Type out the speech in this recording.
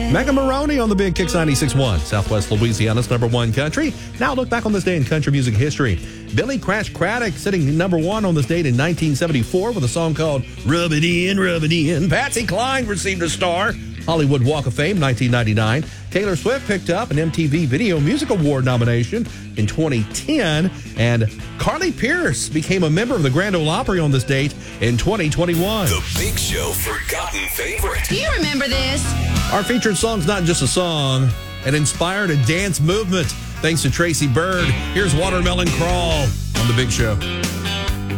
Mega Maroney on the Big Kicks 96.1, Southwest Louisiana's #1 country. Now look back on this day in country music history. Billy Crash Craddock sitting #1 on this date in 1974 with a song called Rub It In, Rub It In. Patsy Cline received a star. Hollywood Walk of Fame, 1999. Taylor Swift picked up an MTV Video Music Award nomination in 2010. And Carly Pearce became a member of the Grand Ole Opry on this date in 2021. The Big Show Forgotten Favorite. Do you remember this? Our featured song's not just a song. It inspired a dance movement thanks to Tracy Byrd. Here's Watermelon Crawl on The Big Show.